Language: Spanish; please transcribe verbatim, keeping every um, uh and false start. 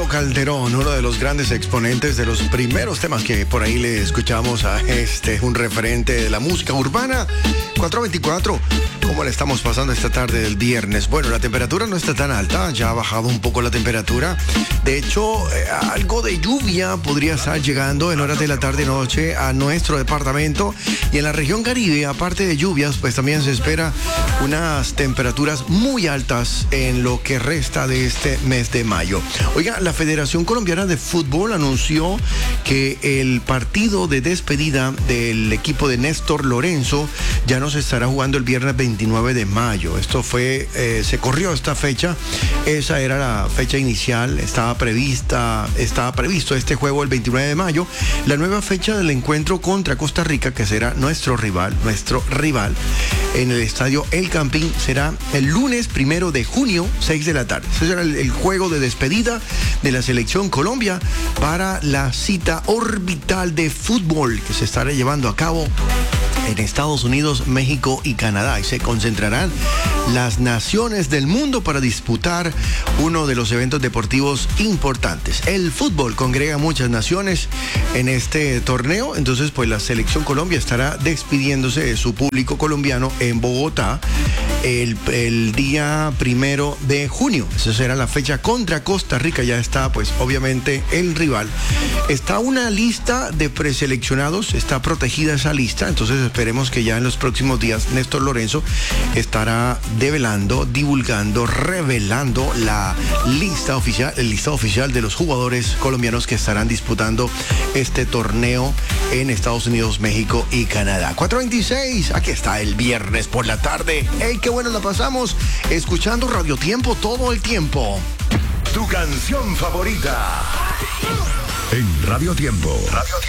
Calderón, uno de los grandes exponentes de los primeros temas que por ahí le escuchamos a este, un referente de la música urbana. cuatro veinticuatro, ¿cómo le estamos pasando esta tarde del viernes? Bueno, la temperatura no está tan alta, ya ha bajado un poco la temperatura. De hecho, eh, algo de lluvia podría estar llegando en horas de la tarde-noche a nuestro departamento. Y en la región Caribe, aparte de lluvias, pues también se espera unas temperaturas muy altas en lo que resta de este mes de mayo. Oiga, la Federación Colombiana de Fútbol anunció que el partido de despedida del equipo de Néstor Lorenzo ya no se estará jugando el viernes veintinueve de mayo. Esto fue, eh, se corrió esta fecha. Esa era la fecha inicial. Estaba prevista, estaba previsto este juego el veintinueve de mayo. La nueva fecha del encuentro contra Costa Rica, que será nuestro rival, nuestro rival, en el estadio El Campín, será el lunes primero de junio, seis de la tarde. Ese será el, el juego de despedida de la selección Colombia para la cita orbital de fútbol que se estará llevando a cabo en Estados Unidos, México y Canadá. Y se concentrarán las naciones del mundo para disputar uno de los eventos deportivos importantes. El fútbol congrega muchas naciones en este torneo. Entonces, pues la selección Colombia estará despidiéndose de su público colombiano en Bogotá el, el día primero de junio. Esa será la fecha contra Costa Rica. Ya está, pues, obviamente, el rival. Está una lista de preseleccionados. Está protegida esa lista. Entonces, esperemos que ya en los próximos días Néstor Lorenzo estará develando, divulgando, revelando la lista oficial, el listado oficial de los jugadores colombianos que estarán disputando este torneo en Estados Unidos, México y Canadá. cuatro veintiséis, aquí está el viernes por la tarde. ¡Ey, qué bueno la pasamos! Escuchando Radio Tiempo todo el tiempo. Tu canción favorita en Radio Tiempo. Radio Tiempo.